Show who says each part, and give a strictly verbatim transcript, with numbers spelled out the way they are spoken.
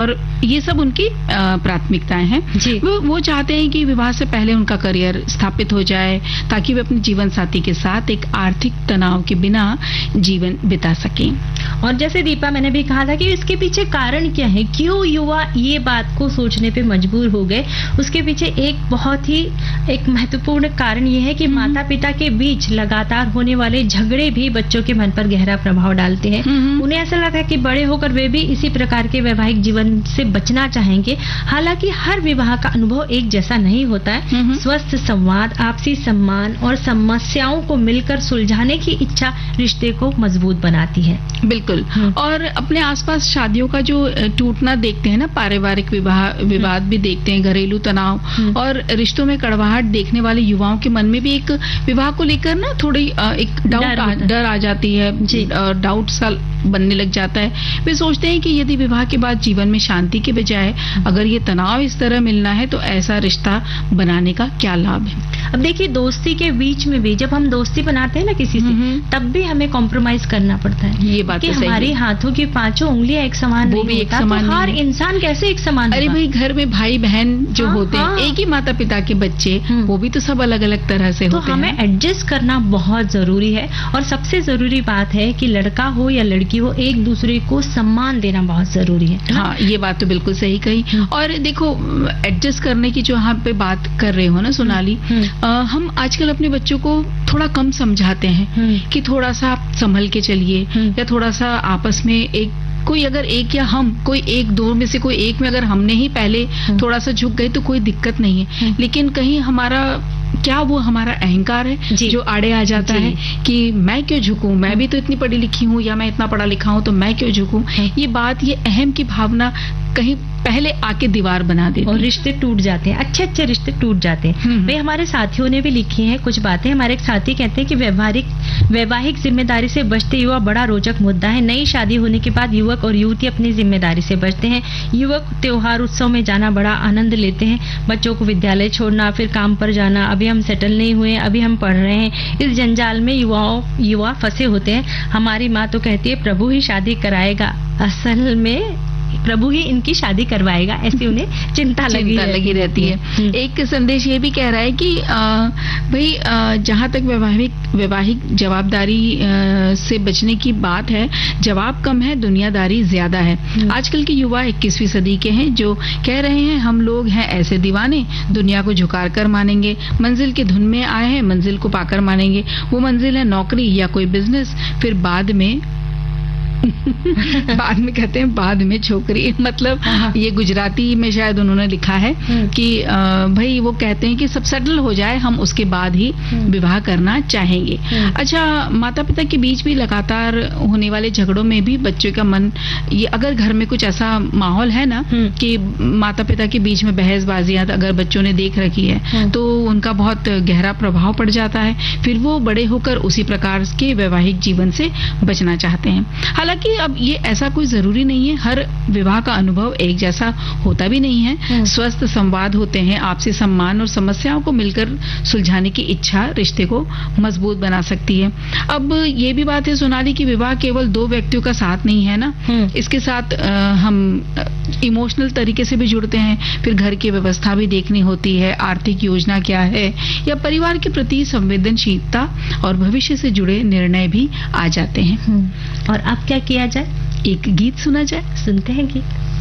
Speaker 1: और ये सब उनकी प्राथमिकताएं हैं। वो वो चाहते हैं कि विवाह से पहले उनका करियर स्थापित हो जाए ताकि वे अपने जीवन साथी के साथ एक आर्थिक तनाव के बिना जीवन बिता सकें।
Speaker 2: और जैसे दीपा मैंने भी कहा था कि इसके पीछे कारण क्या है, क्यों युवा ये बात को सोचने पे मजबूर हो गए, उसके पीछे एक बहुत ही एक महत्वपूर्ण कारण ये है कि माता पिता के बीच लगातार होने वाले झगड़े भी बच्चों के मन पर गहरा प्रभाव डालते हैं। उन्हें ऐसा लगता है कि बड़े होकर वे भी इसी प्रकार के वैवाहिक जीवन से बचना चाहेंगे। हालांकि हर विवाह का अनुभव एक जैसा नहीं होता है। स्वस्थ संवाद, आपसी सम्मान और समस्याओं को मिलकर सुलझाने की इच्छा रिश्ते को मजबूत बनाती है।
Speaker 1: बिल्कुल। और अपने आसपास शादियों का जो टूटना देखते हैं ना, पारिवारिक विवाह विवाद भी देखते हैं, घरेलू तनाव और रिश्तों में कड़वाहट देखने वाले युवाओं के मन में भी एक विवाह को लेकर ना थोड़ी एक डाउट डर आ जाती है, डाउट सा बनने लग जाता है। वे सोचते हैं कि यदि विवाह के बाद जीवन में शांति के बजाय अगर ये तनाव इस तरह मिलना है तो ऐसा रिश्ता बनाने का क्या लाभ है।
Speaker 2: अब देखिए, दोस्ती के बीच में भी जब हम दोस्ती बनाते हैं ना किसी से, तब भी हमें कॉम्प्रोमाइज करना पड़ता है।
Speaker 1: ये बात
Speaker 2: कि हमारी हाथों की पांचों उंगलियां एक समान
Speaker 1: वो भी एक समान,
Speaker 2: तो हर इंसान कैसे एक समान।
Speaker 1: अरे भाई, घर में भाई बहन जो
Speaker 2: हाँ,
Speaker 1: होते हैं,
Speaker 2: हाँ।
Speaker 1: एक ही माता पिता के बच्चे, वो भी तो सब अलग अलग तरह से
Speaker 2: तो
Speaker 1: होते हैं।
Speaker 2: हमें एडजस्ट करना बहुत जरूरी है। और सबसे जरूरी बात है कि लड़का हो या लड़की हो, एक दूसरे को सम्मान देना बहुत जरूरी है।
Speaker 1: हाँ, ये बात तो बिल्कुल सही कही। और देखो, एडजस्ट करने की जो यहाँ पे बात कर रहे हो ना सोनाली, आ, हम आजकल अपने बच्चों को थोड़ा कम समझाते हैं कि थोड़ा सा आप संभल के चलिए, या थोड़ा सा आपस में एक कोई अगर एक या हम कोई एक दो में से कोई एक में अगर हमने ही पहले थोड़ा सा झुक गए तो कोई दिक्कत नहीं है। लेकिन कहीं हमारा क्या वो हमारा अहंकार है जो आड़े आ जाता है कि मैं क्यों झुकूं, मैं भी तो इतनी पढ़ी लिखी हूँ या मैं इतना पढ़ा लिखा हूँ तो मैं क्यों झुकूं। ये बात, ये अहम की भावना कहीं पहले आके दीवार बना देती
Speaker 2: और रिश्ते टूट जाते हैं, अच्छे अच्छे रिश्ते टूट जाते हैं। वे हमारे साथियों ने भी लिखी हैं कुछ बातें। हमारे एक साथी कहते हैं कि वैवाहिक वैवाहिक जिम्मेदारी से बचते युवा बड़ा रोचक मुद्दा है। नई शादी होने के बाद युवक और युवती अपनी जिम्मेदारी से बचते हैं। युवक त्योहार उत्सव में जाना बड़ा आनंद लेते हैं, बच्चों को विद्यालय छोड़ना, फिर काम पर जाना, अभी हम सेटल नहीं हुए, अभी हम पढ़ रहे हैं। इस जंजाल में युवाओं युवा फंसे होते हैं। हमारी माँ तो कहती है प्रभु ही शादी कराएगा, असल में प्रभु ही इनकी शादी करवाएगा, ऐसी उन्हें चिंता लगी
Speaker 1: चिंता लगी रहती है। एक संदेश ये भी कह रहा है कि भाई जहाँ तक वैवाहिक वैवाहिक जवाबदारी आ, से बचने की बात है, जवाब कम है, दुनियादारी ज्यादा है। आजकल के युवा इक्कीसवीं सदी के हैं जो कह रहे हैं हम लोग हैं ऐसे दीवाने, दुनिया को झुकार कर मानेंगे, मंजिल के धुन में आए हैं, मंजिल को पाकर मानेंगे। वो मंजिल है नौकरी या कोई बिजनेस, फिर बाद में बाद में कहते हैं बाद में छोकरी। मतलब ये गुजराती में शायद उन्होंने लिखा है कि भाई वो कहते हैं कि सब सेटल हो जाए, हम उसके बाद ही विवाह करना चाहेंगे। अच्छा, माता पिता के बीच भी लगातार होने वाले झगड़ों में भी बच्चों का मन, ये अगर घर में कुछ ऐसा माहौल है ना कि माता पिता के बीच में बहसबाजियां अगर बच्चों ने देख रखी है तो उनका बहुत गहरा प्रभाव पड़ जाता है। फिर वो बड़े होकर उसी प्रकार के वैवाहिक जीवन से बचना चाहते हैं। हालांकि अब ये ऐसा कोई जरूरी नहीं है, हर विवाह का अनुभव एक जैसा होता भी नहीं है। स्वस्थ संवाद होते हैं, आपसी सम्मान और समस्याओं को मिलकर सुलझाने की इच्छा रिश्ते को मजबूत बना सकती है। अब ये भी बात है सोनाली की विवाह केवल दो व्यक्तियों का साथ नहीं है ना, इसके साथ आ, हम इमोशनल तरीके से भी जुड़ते हैं। फिर घर की व्यवस्था भी देखनी होती है, आर्थिक योजना क्या है, या परिवार के प्रति संवेदनशीलता और भविष्य से जुड़े निर्णय भी आ जाते हैं।
Speaker 2: और अब क्या किया जाए,
Speaker 1: एक गीत सुना जाए।
Speaker 2: सुनते हैं गीत।